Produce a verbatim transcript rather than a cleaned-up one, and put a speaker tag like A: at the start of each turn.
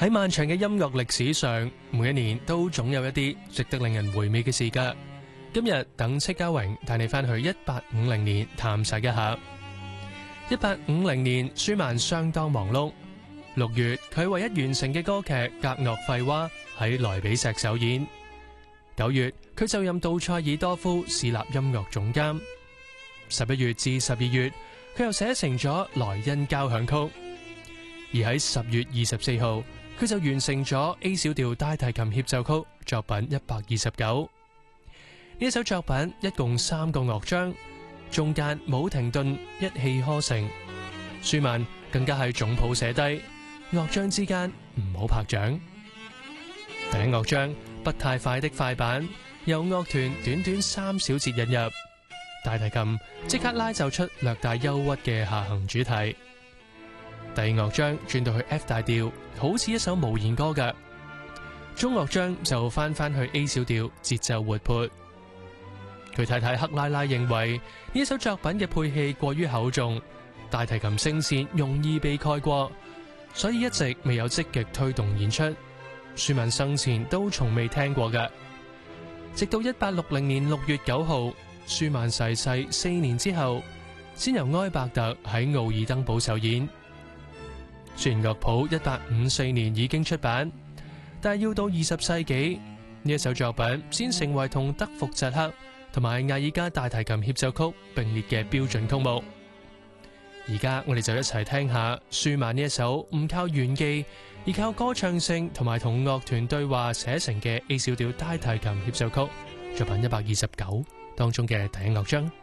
A: 喺漫長嘅音樂歷史上，每一年都總有一啲值得令人回味嘅事㗎。今日等戚家榮帶你翻去一八五零年探索一下。一八五零年，舒曼相當忙碌。六月，佢唯一完成嘅歌劇《格諾費娃》喺萊比錫首演。九月，佢就任杜塞爾多夫市立音樂總監。十一月至十二月，佢又寫成咗《萊茵交響曲》。而喺十月二十四號，佢就完成咗 A 小調大提琴協奏曲作品一百二十九。呢一首作品一共三個樂章，中間冇停頓，一氣呵成。舒曼更加係總譜寫低，樂章之間唔好拍掌。第一樂章不太快的快板，由樂團短短三小節引入，大提琴即刻拉奏出略帶憂鬱嘅下行主題。第二樂章轉到去 F 大調，好似一首無言歌嘅。中樂章就翻翻去 A 小調，節奏活潑。佢太太克拉拉認為呢首作品嘅配器過於厚重，大提琴聲線容易被蓋過，所以一直未有積極推動演出。舒曼生前都從未聽過嘅。直到一八六零年六月九號，舒曼逝世四年之後，先由埃伯特喺奧爾登堡首演。雖然樂譜一八五四年已經出版，但係要到二十世紀，呢一首作品先成為同德福扎克同埋艾爾加大提琴協奏曲並列嘅標準曲目。而家我哋就一齊聽下舒曼呢一首唔靠炫技，而靠歌唱性同埋同樂團對話寫成嘅 A 小調大提琴協奏曲作品一百二十九當中嘅第一樂章。